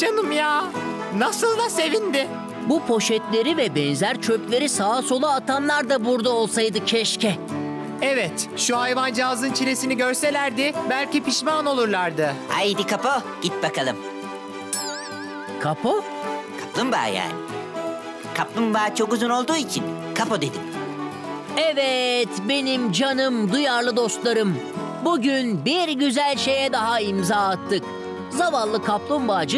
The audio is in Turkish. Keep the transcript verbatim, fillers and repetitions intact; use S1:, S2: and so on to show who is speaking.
S1: canım ya. Nasıl da sevindi.
S2: Bu poşetleri ve benzer çöpleri sağa sola atanlar da burada olsaydı keşke.
S1: Evet, şu hayvancağızın çilesini görselerdi belki pişman olurlardı.
S3: Haydi Kapo, git bakalım.
S2: Kapo?
S3: Kaplumbağa yani. Kaplumbağa çok uzun olduğu için Kapo dedim.
S2: Evet, benim canım duyarlı dostlarım. Bugün bir güzel şeye daha imza attık. Zavallı kaplumbağacı